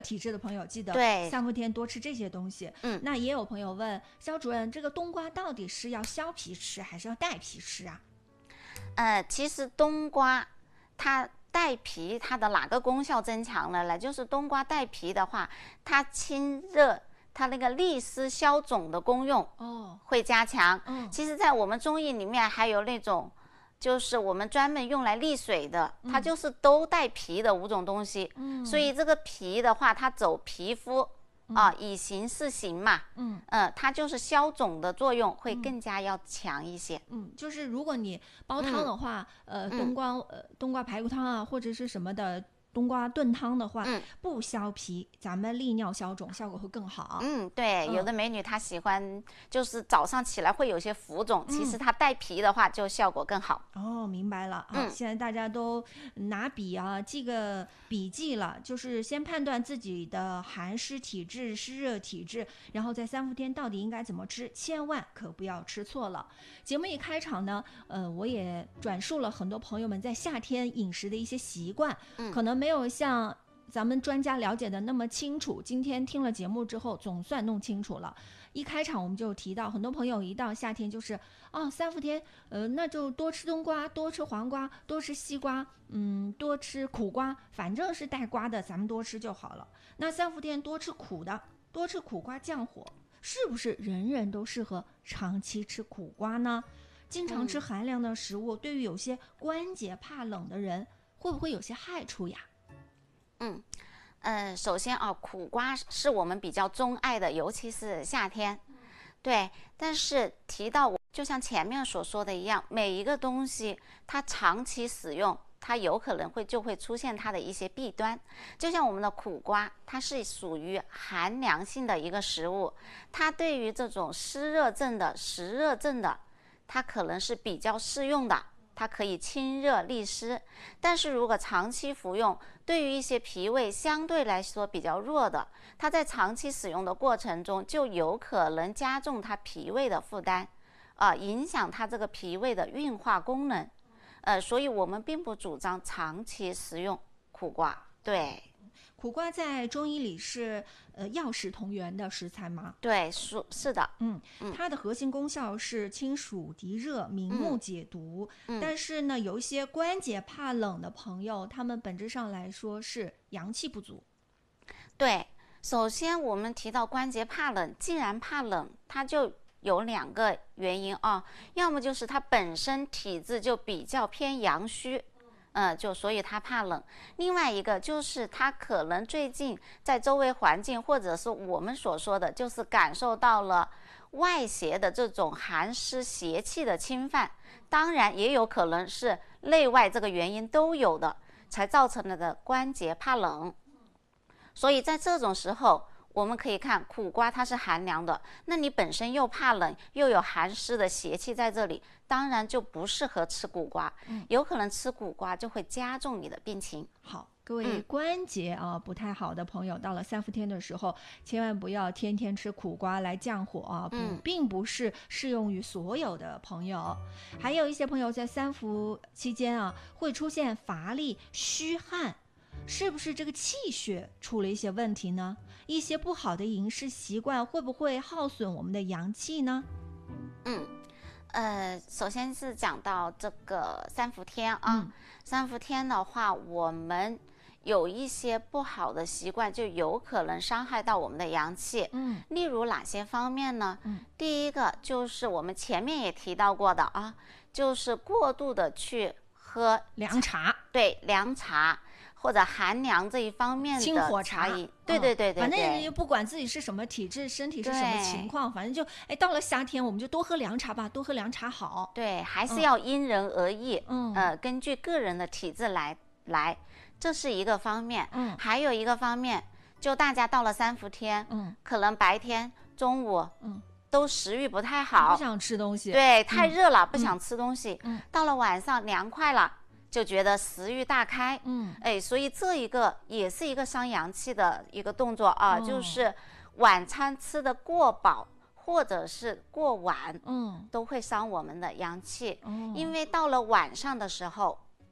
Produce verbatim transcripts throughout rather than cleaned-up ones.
体质的朋友记得对三伏天多吃这些东西。 嗯， 那也有朋友问肖主任，这个冬瓜到底是要削皮吃还是要带皮吃啊？ 呃，其实冬瓜它带皮，它的哪个功效增强了呢？就是冬瓜带皮的话，它清热，它那个利湿消肿的功用哦会加强。 嗯， 其实，在我们中医里面还有那种。就是我们专门用来利水的，它就是都带皮的五种东西。嗯，所以这个皮的话，它走皮肤、嗯、啊，以形释形嘛。嗯，呃，它就是消肿的作用会更加要强一些。 嗯，就是如果你煲汤的话，嗯、呃，冬瓜呃冬瓜排骨汤啊，或者是什么的。冬瓜炖汤的话，嗯、不削皮，咱们利尿消肿效果会更好。 嗯，对，嗯、有的美女她喜欢，就是早上起来会有些浮肿，嗯、其实它带皮的话就效果更好。 哦，明白了。嗯，现在大家都拿笔啊记个笔记了，就是先判断自己的寒湿体质、湿热体质，然后在三伏天到底应该怎么吃，千万可不要吃错了。节目一开场呢，呃，我也转述了很多朋友们在夏天饮食的一些习惯，嗯、可能没有像咱们专家了解的那么清楚，今天听了节目之后总算弄清楚了。一开场我们就提到，很多朋友一到夏天就是哦，三伏天，呃，那就多吃冬瓜，多吃黄瓜，多吃西瓜，嗯，多吃苦瓜，反正是带瓜的，咱们多吃就好了。那三伏天多吃苦的，多吃苦瓜降火，是不是人人都适合长期吃苦瓜呢？经常吃寒凉的食物，嗯、对于有些关节怕冷的人，会不会有些害处呀？ 嗯，呃，首先啊，苦瓜是我们比较钟爱的，尤其是夏天。对，但是提到就像前面所说的一样，每一个东西它长期使用，它有可能会就会出现它的一些弊端。就像我们的苦瓜，它是属于寒凉性的一个食物，它对于这种湿热症的、实热症的，它可能是比较适用的。它可以清热利湿，但是如果长期服用，对于一些脾胃相对来说比较弱的，它在长期使用的过程中，就有可能加重它脾胃的负担，啊、呃，影响它这个脾胃的运化功能，呃，所以我们并不主张长期食用苦瓜。对。 苦瓜在中医里是呃药食同源的食材吗？ 对，是是的。 嗯，它的核心功效是清暑涤热、明目解毒。嗯，但是呢，有一些关节怕冷的朋友，他们本质上来说是阳气不足。 对，首先我们提到关节怕冷，既然怕冷，它就有两个原因啊，要么就是它本身体质就比较偏阳虚。嗯，就所以他怕冷。另外一个就是他可能最近在周围环境，或者是我们所说的，就是感受到了外邪的这种寒湿邪气的侵犯。当然，也有可能是内外这个原因都有的，才造成了的关节怕冷。所以在这种时候，我们可以看苦瓜它是寒凉的，那你本身又怕冷，又有寒湿的邪气在这里，当然就不适合吃苦瓜。嗯，有可能吃苦瓜就会加重你的病情。 好，各位关节啊、嗯、不太好的朋友，到了三伏天的时候，千万不要天天吃苦瓜来降火啊，不，嗯、并不是适用于所有的朋友。还有一些朋友在三伏期间啊，会出现乏力、虚汗。是不是这个气血出了一些问题呢？一些不好的饮食习惯会不会耗损我们的阳气呢？ 嗯，呃，首先是讲到这个三伏天啊，嗯、三伏天的话，我们有一些不好的习惯，就有可能伤害到我们的阳气。嗯，例如哪些方面呢？嗯，第一个就是我们前面也提到过的啊，就是过度的去喝凉茶， 对，凉茶。或者寒凉这一方面的清火茶饮，对对对对对， 反正又不管自己是什么体质，身体是什么情况，反正就哎，到了夏天我们就多喝凉茶吧，多喝凉茶好。 对，还是要因人而异，嗯，呃，根据个人的体质来来，这是一个方面。嗯，还有一个方面，就大家到了三伏天，嗯，可能白天、中午，嗯，都食欲不太好， 不想吃东西， 对，太热了，嗯、不想吃东西。嗯，到了晚上凉快了。就觉得食欲大开，嗯，哎，所以这一个也是一个伤阳气的一个动作啊，哦、就是晚餐吃的过饱或者是过晚，嗯，都会伤我们的阳气，哦、因为到了晚上的时候，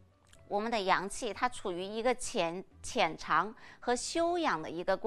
我们的阳气它处于一个潜潜藏和修养的一个过